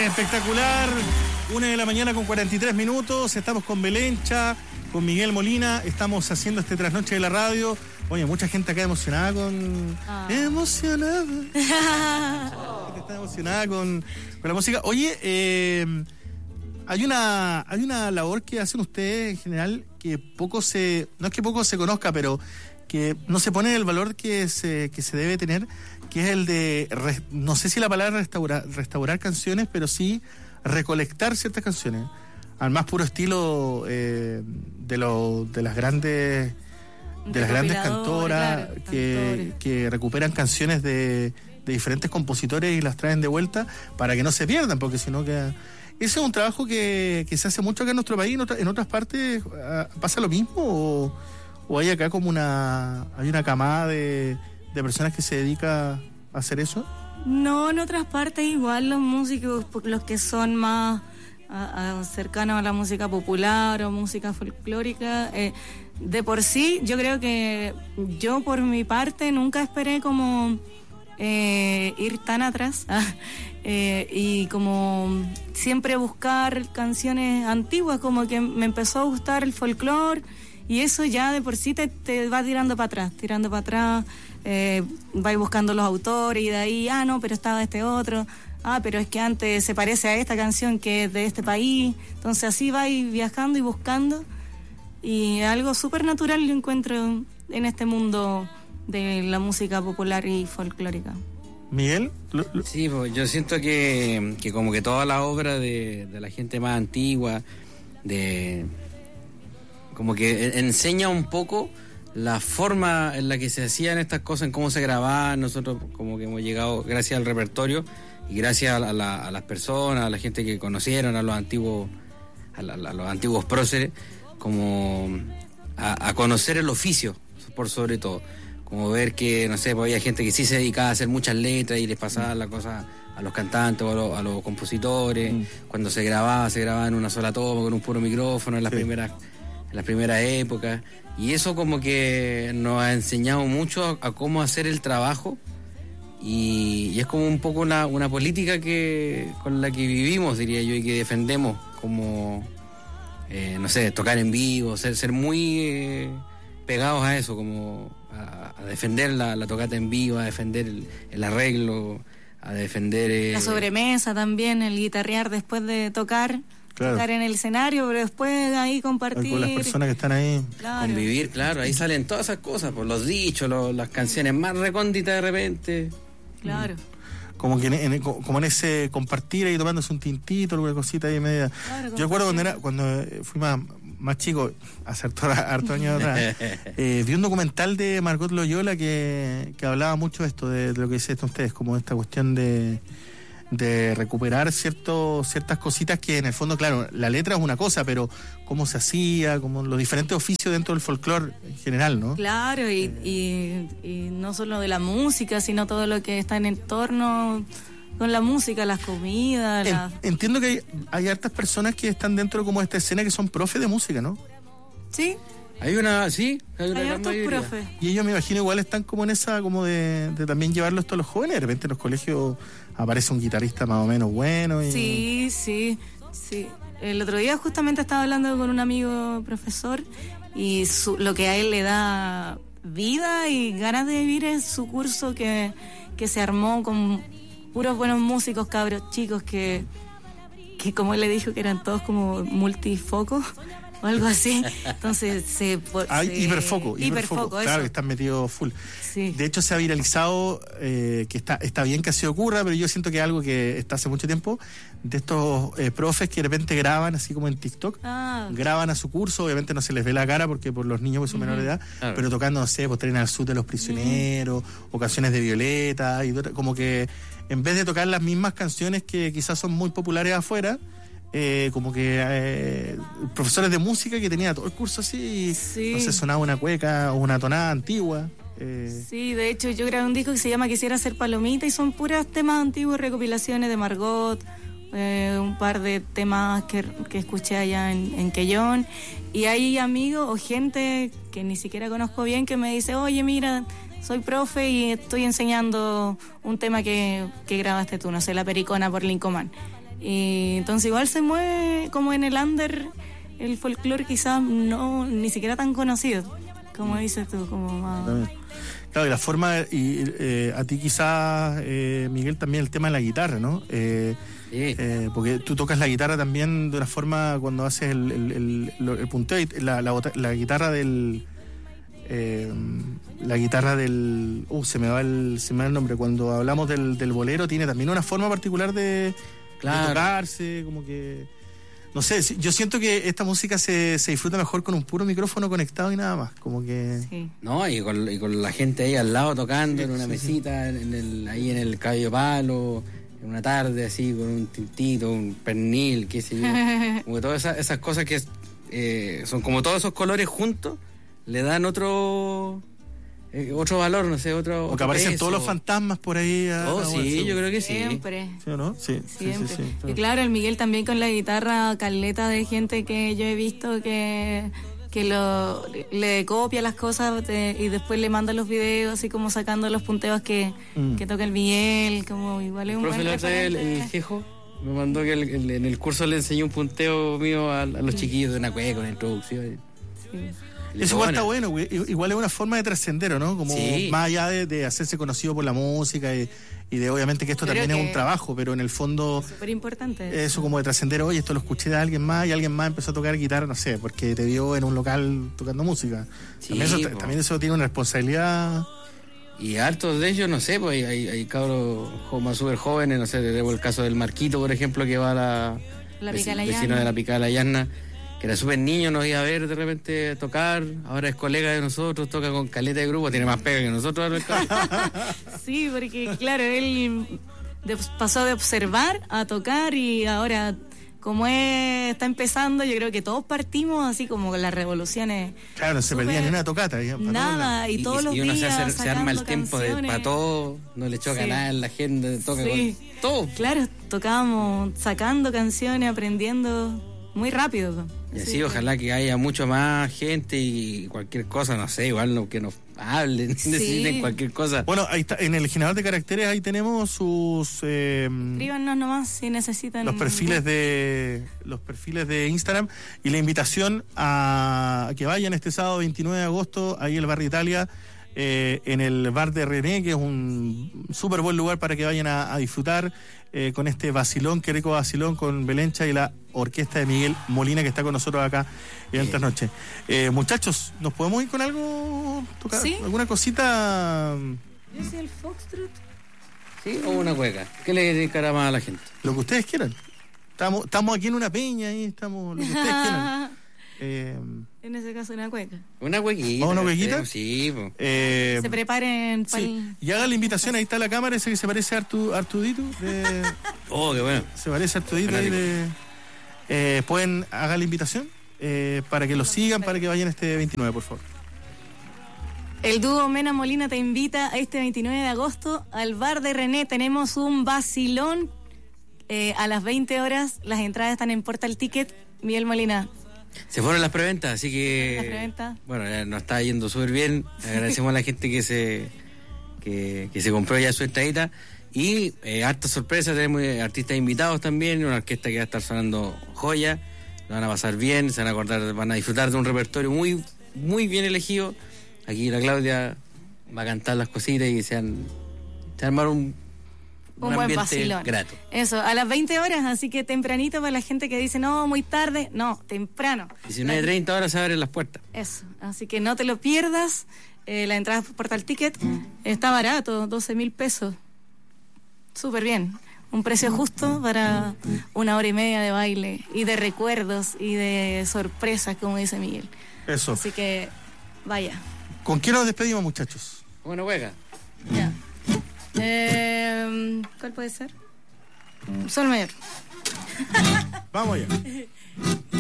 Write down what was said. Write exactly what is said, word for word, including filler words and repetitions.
Espectacular, una de la mañana con cuarenta y tres minutos, estamos con Belencha, con Miguel Molina, estamos haciendo este trasnoche de la radio. Oye, mucha gente acá emocionada con... Ah. Emocionada. Está emocionada con, con la música. Oye, eh, hay una hay una labor que hacen ustedes en general que poco se... No es que poco se conozca, pero que no se pone el valor que se, que se debe tener, que es el de, no sé si la palabra restaurar, restaurar canciones, pero sí recolectar ciertas canciones, al más puro estilo eh, de, lo, de las grandes de las grandes cantoras, claro, que, que recuperan canciones de, de diferentes compositores y las traen de vuelta para que no se pierdan, porque si no queda... Ese es un trabajo que, que se hace mucho acá en nuestro país. En, otra, en otras partes pasa lo mismo, o, o hay acá como una hay una camada de, de personas que se dedica a hacer eso. No, en otras partes igual los músicos, los que son más a, a, cercanos a la música popular o música folclórica, eh, de por sí yo creo que yo por mi parte nunca esperé como eh, ir tan atrás eh, y como siempre buscar canciones antiguas, como que me empezó a gustar el folclore y eso ya de por sí te, te va tirando para atrás, tirando para atrás. Eh, vais buscando los autores y de ahí, ah, no, pero estaba este otro, ah, pero es que antes se parece a esta canción que es de este país, entonces así vais viajando y buscando, y algo súper natural yo encuentro en este mundo de la música popular y folclórica. Miguel, lo, lo... Sí, pues yo siento que, que como que toda la obra de, de la gente más antigua, de como que enseña un poco la forma en la que se hacían estas cosas, en cómo se grababan. Nosotros como que hemos llegado gracias al repertorio y gracias a, la, a las personas, a la gente que conocieron, a los antiguos a, la, a los antiguos próceres, como a, a conocer el oficio por sobre todo, como ver que, no sé, pues había gente que sí se dedicaba a hacer muchas letras y les pasaba la cosa a los cantantes o a los, a los compositores. Mm. Cuando se grababa, se grababa en una sola toma con un puro micrófono en las sí. primeras en las primeras épocas, y eso como que nos ha enseñado mucho a, a cómo hacer el trabajo, y, y es como un poco una, una política que con la que vivimos, diría yo, y que defendemos, como eh, no sé, tocar en vivo, ser, ser muy eh, pegados a eso, como a, a defender la, la tocata en vivo, a defender el, el arreglo, a defender eh, la sobremesa también, el guitarrear después de tocar. Claro. Estar en el escenario, pero después ahí compartir con las personas que están ahí, claro. Convivir, claro, ahí salen todas esas cosas, por los dichos, los, las canciones más recónditas de repente, claro, como que en, en, como en ese compartir ahí tomándose un tintito, alguna cosita ahí media. Claro, yo recuerdo cuando era cuando fui más más chico, hace harto años atrás, eh, vi un documental de Margot Loyola que, que hablaba mucho de esto, de, de lo que dicen ustedes, como esta cuestión de de recuperar cierto, ciertas cositas que en el fondo, claro, la letra es una cosa, pero cómo se hacía, como los diferentes oficios dentro del folclore en general, ¿no? Claro, y, y, y no solo de la música, sino todo lo que está en el entorno con la música, las comidas. En, la... Entiendo que hay, hay hartas personas que están dentro como de esta escena que son profes de música, ¿no? Sí. Hay una, sí, hay una hay hartos profes. Y ellos, me imagino, igual están como en esa, como de, de también llevarlo esto a los jóvenes. De repente en los colegios aparece un guitarrista más o menos bueno. Y... Sí, sí, sí. El otro día justamente estaba hablando con un amigo profesor y su, lo que a él le da vida y ganas de vivir es su curso que, que se armó con puros buenos músicos, cabros chicos que, que como él le dijo que eran todos como multifocos o algo así, entonces se... Ah, se hiperfoco, hiperfoco, hiperfoco, claro, eso. Que están metidos full. Sí. De hecho se ha viralizado, eh, que está está bien que así ocurra, pero yo siento que es algo que está hace mucho tiempo, de estos eh, profes que de repente graban así como en TikTok, ah. graban a su curso, obviamente no se les ve la cara porque por los niños que son uh-huh. menores de edad, claro. pero tocando, no sé, pues Tren al Sur de los Prisioneros, uh-huh. o canciones de Violeta, y como que en vez de tocar las mismas canciones que quizás son muy populares afuera, Eh, como que eh, profesores de música que tenía todo el curso así, sí. no sé, sonaba una cueca o una tonada antigua. Eh. Sí, de hecho yo grabé un disco que se llama Quisiera ser palomita y son puras temas antiguos, recopilaciones de Margot, eh, un par de temas que, que escuché allá en, en Quellón, y hay amigos o gente que ni siquiera conozco bien que me dice, oye mira, soy profe y estoy enseñando un tema que, que grabaste tú, no sé, La Pericona por Lincoln. Y entonces igual se mueve como en el under, el folclore quizás no, ni siquiera tan conocido, como dices tú, como más... Claro, y la forma, y eh, a ti quizás, eh, Miguel, también el tema de la guitarra, ¿no? Eh, sí. eh, porque tú tocas la guitarra también de una forma cuando haces el, el, el, el punteo, y la, la, la guitarra del... Eh, la guitarra del... Uh, se me va el, se me va el nombre. Cuando hablamos del, del bolero, tiene también una forma particular de, claro. de tocarse, como que... No sé, yo siento que esta música se, se disfruta mejor con un puro micrófono conectado y nada más, como que... Sí. No, y con, y con la gente ahí al lado tocando sí, en una sí, mesita, sí. En el, ahí en el cabello palo, en una tarde así, con un tintito, un pernil, qué sé yo. Como que todas esas, esas cosas que eh, son como todos esos colores juntos, le dan otro... Eh, otro valor, no sé, otro... O que aparecen peso. Todos los fantasmas por ahí. Oh, a, sí, a yo creo que sí. Siempre. ¿Sí o no? Sí, siempre. Sí, sí, sí, y claro, el Miguel también con la guitarra, caleta de gente que yo he visto que, que lo, le copia las cosas de, y después le manda los videos, así como sacando los punteos que, mm. que toca el Miguel, como igual es un buen referente. El, el Jejo me mandó que el, el, en el curso le enseñó un punteo mío a, a los chiquillos de una cueca con introducción. Sí. Eso igual está bueno, güey. Igual es una forma de trascender, ¿no? Como sí. Más allá de, de hacerse conocido por la música y, y de obviamente que esto pero también que es un trabajo, pero en el fondo... Súper importante. Eso como de trascender, oye, esto lo escuché de alguien más y alguien más empezó a tocar guitarra, no sé, porque te vio en un local tocando música. Sí, también, eso, también eso tiene una responsabilidad... Y hartos de ellos, no sé, pues hay, hay cabros más súper jóvenes, no sé, debo el caso del Marquito, por ejemplo, que va a la... la vecino, vecino de la Picada de la Llana, que era súper niño, nos iba a ver de repente tocar, ahora es colega de nosotros, toca con caleta de grupo, tiene más pega que nosotros. Sí, porque claro, él de, pasó de observar a tocar y ahora, como es, está empezando, yo creo que todos partimos así como con las revoluciones. Claro, no se perdía ni una tocata. Nada, y, y todos y, los y uno días se, hace, se arma el tiempo para todo, no le choca sí. nada en la gente, toca sí. con todo. Claro, tocábamos sacando canciones, aprendiendo muy rápido. Y así, sí, ojalá que haya mucho más gente y cualquier cosa, no sé, igual no, que nos hablen, sí. necesiten cualquier cosa. Bueno, ahí está, en el generador de caracteres ahí tenemos sus... Eh, Escríbanos nomás si necesitan... Los perfiles de los perfiles de Instagram y la invitación a, a que vayan este sábado veintinueve de agosto, ahí el Barrio Italia, eh, en el bar de René, que es un súper buen lugar para que vayan a, a disfrutar eh, con este vacilón, qué rico vacilón, con Belencha y la orquesta de Miguel Molina, que está con nosotros acá en esta noche. Eh, muchachos, ¿nos podemos ir con algo? Tocar, ¿sí? ¿Alguna cosita? Yo soy el foxtrot. ¿Sí? O una cueca. ¿Qué le dedicará más a la gente? Lo que ustedes quieran. Estamos, estamos aquí en una peña y estamos lo que ustedes quieran. Eh, en ese caso una cueca. Una cuequita. ¿Una cuequita? Sí. Eh, se preparen para sí. Y haga la invitación, ahí está la cámara, ese que se parece a Artu, Artudito. De, oh, qué bueno. Se parece a Artudito ahí de... Eh, pueden hacer la invitación eh, para que lo sigan, para que vayan este veintinueve, por favor. El dúo Mena Molina te invita a este veintinueve de agosto al bar de René. Tenemos un vacilón eh, a las veinte horas. Las entradas están en Portal Ticket. Miguel Molina. Se fueron las preventas, así que... Las preventas. Bueno, ya nos está yendo súper bien. Agradecemos a la gente que se que, que se compró ya su entradita. Y eh, harta sorpresa, tenemos artistas invitados también, una orquesta que va a estar sonando joya, lo van a pasar bien, se van a acordar, van a disfrutar de un repertorio muy, muy bien elegido. Aquí la Claudia va a cantar las cositas y se van a armar un, un, un ambiente buen vacilón. Grato. Eso, a las veinte horas, así que tempranito para la gente que dice, no, muy tarde, no, temprano. diecinueve treinta horas se abren las puertas. Eso, así que no te lo pierdas, eh, la entrada por Portal Ticket está barato, doce mil pesos. Súper bien, un precio justo para una hora y media de baile y de recuerdos y de sorpresas, como dice Miguel. Eso. Así que vaya. ¿Con quién nos despedimos, muchachos? Bueno, juega. Ya. Eh, ¿Cuál puede ser? Sol mayor. Vamos allá.